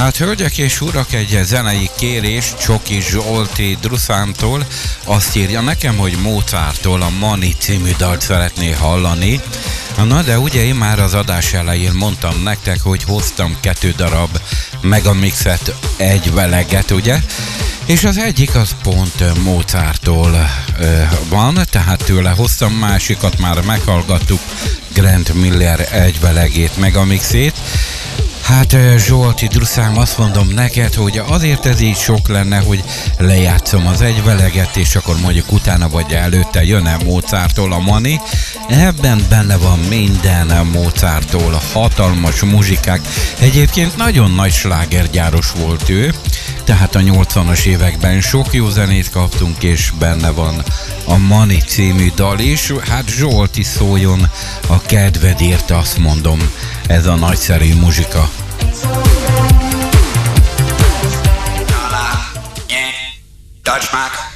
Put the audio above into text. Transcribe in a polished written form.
Hát hölgyek és urak, egy zenei kérés Csoki Zsolti Druszámtól. Azt írja nekem, hogy Mozarttól a Mani című dalt szeretné hallani. Na de ugye én már az adás elején mondtam nektek, hogy hoztam 2 darab megamixet egyveleget, ugye? És az egyik az pont Mozarttól van, tehát tőle hoztam, másikat már meghallgattuk, Grant Miller egyvelegét, megamixét. Hát Zsolti Druszám, azt mondom neked, hogy azért ez így sok lenne, hogy lejátszom az egyveleget, és akkor mondjuk utána vagy előtte jön-e Mozarttól a Mani. Ebben benne van minden Mozarttól, hatalmas muzsikák. Egyébként nagyon nagy slágergyáros volt ő, tehát a 80-as években sok jó zenét kaptunk, és benne van a Mani című dal is. Hát Zsolti, szóljon a kedvedért, azt mondom, ez a nagyszerű muzsika. Dutch Mac.